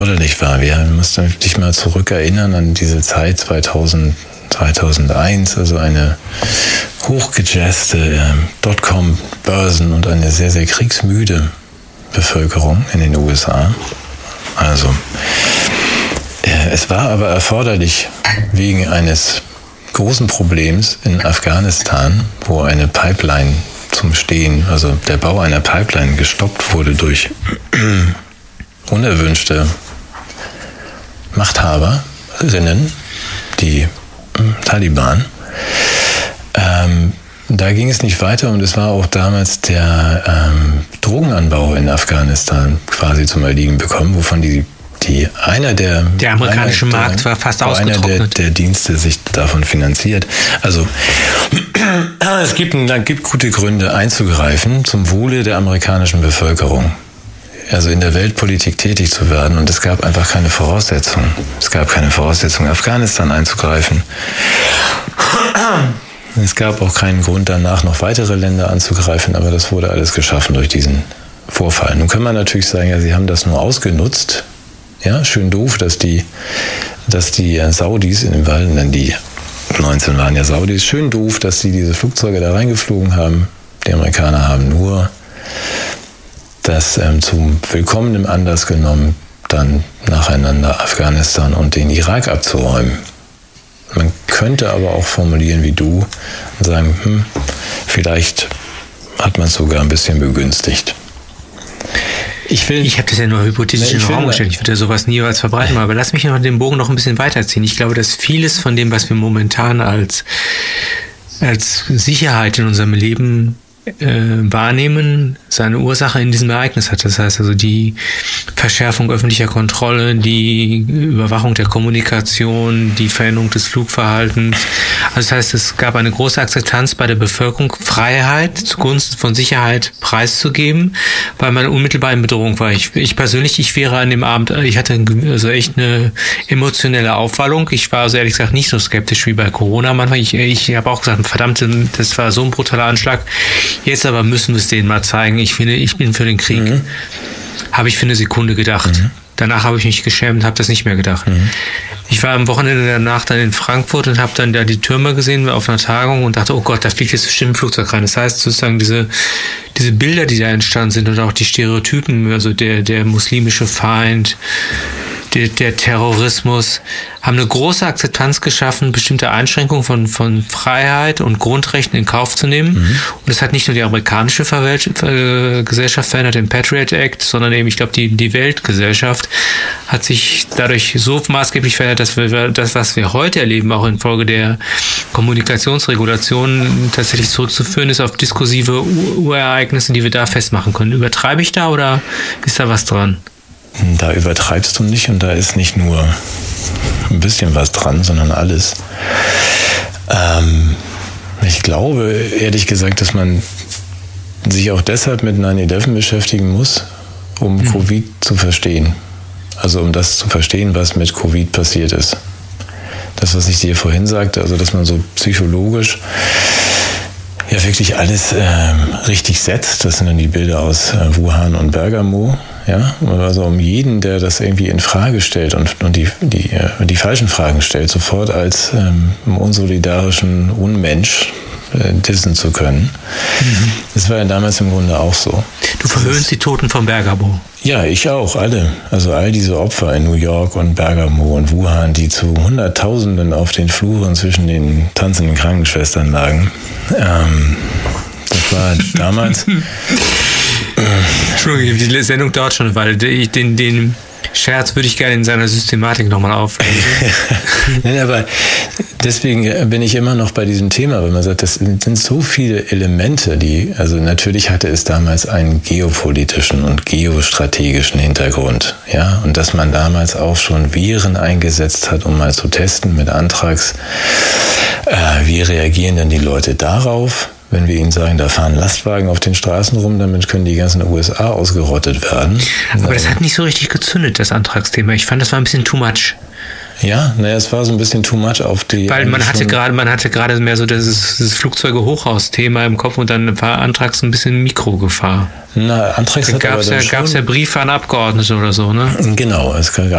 erforderlich war. Wir mussten dich mal zurückerinnern an diese Zeit 2001, also eine hochgejazzte Dotcom-Börsen und eine sehr, sehr kriegsmüde Bevölkerung in den USA. Also, es war aber erforderlich wegen eines großen Problems in Afghanistan, wo eine Pipeline zum Stehen, also der Bau einer Pipeline gestoppt wurde durch unerwünschte Machthaberinnen, die Taliban. Da ging es nicht weiter und es war auch damals der Drogenanbau in Afghanistan quasi zum Erliegen bekommen, wovon der amerikanische Markt war fast ausgetrocknet. Einer der Dienste sich davon finanziert. Also es gibt gute Gründe einzugreifen zum Wohle der amerikanischen Bevölkerung. Also in der Weltpolitik tätig zu werden und es gab einfach keine Voraussetzungen. Es gab keine Voraussetzungen, Afghanistan einzugreifen. Es gab auch keinen Grund danach, noch weitere Länder anzugreifen, aber das wurde alles geschaffen durch diesen Vorfall. Nun kann man natürlich sagen, ja, sie haben das nur ausgenutzt. Ja, schön doof, dass die Saudis in den Wald, denn die 19 waren ja Saudis, schön doof, dass sie diese Flugzeuge da reingeflogen haben. Die Amerikaner haben nur das zum willkommenen Anlass genommen, dann nacheinander Afghanistan und den Irak abzuräumen. Man könnte aber auch formulieren wie du und sagen, vielleicht hat man es sogar ein bisschen begünstigt. Ich habe das ja nur hypothetisch in den Raum gestellt. Ich würde ja sowas niemals verbreiten, aber lass mich noch den Bogen noch ein bisschen weiterziehen. Ich glaube, dass vieles von dem, was wir momentan als Sicherheit in unserem Leben wahrnehmen, seine Ursache in diesem Ereignis hat. Das heißt also die Verschärfung öffentlicher Kontrolle, die Überwachung der Kommunikation, die Veränderung des Flugverhaltens. Also das heißt, es gab eine große Akzeptanz bei der Bevölkerung, Freiheit zugunsten von Sicherheit preiszugeben, weil man unmittelbar in Bedrohung war. Ich wäre an dem Abend, ich hatte also echt eine emotionelle Aufwallung. Ich war also ehrlich gesagt nicht so skeptisch wie bei Corona manchmal. Ich habe auch gesagt, verdammt, das war so ein brutaler Anschlag. Jetzt aber müssen wir es denen mal zeigen. Ich bin für den Krieg. Habe ich für eine Sekunde gedacht. Danach habe ich mich geschämt, habe das nicht mehr gedacht. Ich war am Wochenende danach dann in Frankfurt und habe dann da die Türme gesehen auf einer Tagung und dachte, oh Gott, da fliegt jetzt bestimmt ein Flugzeug rein. Das heißt sozusagen diese Bilder, die da entstanden sind und auch die Stereotypen, also der muslimische Feind, der Terrorismus, haben eine große Akzeptanz geschaffen, bestimmte Einschränkungen von Freiheit und Grundrechten in Kauf zu nehmen. Und es hat nicht nur die amerikanische Gesellschaft verändert, den Patriot Act, sondern eben, ich glaube, die Weltgesellschaft hat sich dadurch so maßgeblich verändert, dass wir das, was wir heute erleben, auch infolge der Kommunikationsregulation tatsächlich zurückzuführen ist auf diskursive Urereignisse, die wir da festmachen können. Übertreibe ich da oder ist da was dran? Da übertreibst du nicht und da ist nicht nur ein bisschen was dran, sondern alles. Ich glaube, ehrlich gesagt, dass man sich auch deshalb mit 9/11 beschäftigen muss, um Covid zu verstehen. Also um das zu verstehen, was mit Covid passiert ist. Das, was ich dir vorhin sagte, also dass man so psychologisch ja wirklich alles richtig setzt. Das sind dann die Bilder aus Wuhan und Bergamo. Ja, also um jeden, der das irgendwie in Frage stellt und die falschen Fragen stellt, sofort als unsolidarischen Unmensch dissen zu können. Das war ja damals im Grunde auch so. Du verhöhnst die Toten von Bergamo. Ja, ich auch, alle. Also all diese Opfer in New York und Bergamo und Wuhan, die zu Hunderttausenden auf den Fluren zwischen den tanzenden Krankenschwestern lagen. Das war damals... Entschuldigung, die Sendung dauert schon, weil den Scherz würde ich gerne in seiner Systematik nochmal aufnehmen. Nein, aber deswegen bin ich immer noch bei diesem Thema, weil man sagt, das sind so viele Elemente, also natürlich hatte es damals einen geopolitischen und geostrategischen Hintergrund, ja, und dass man damals auch schon Viren eingesetzt hat, um mal zu testen mit Anthrax. Wie reagieren denn die Leute darauf? Wenn wir ihnen sagen, da fahren Lastwagen auf den Straßen rum, damit können die ganzen USA ausgerottet werden. Aber das hat nicht so richtig gezündet, das Antragsthema. Ich fand, das war ein bisschen too much. Ja, naja, es war so ein bisschen too much auf die... Weil man hatte gerade mehr so das Flugzeuge-Hochhaus-Thema im Kopf und dann war Anthrax ein bisschen Mikrogefahr. Na, Anthrax hat aber dann gab's ja Briefe an Abgeordnete oder so, ne? Genau, es gab